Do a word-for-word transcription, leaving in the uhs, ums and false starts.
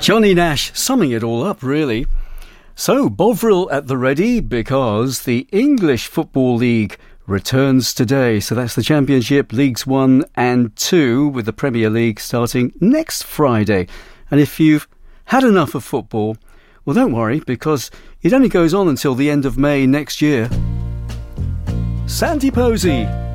Johnny Nash summing it all up, really. So, Bovril at the ready because the English Football League returns today. So that's the Championship, Leagues one and two, with the Premier League starting next Friday. And if you've had enough of football, well, don't worry, because it only goes on until the end of May next year. Sandy Posey.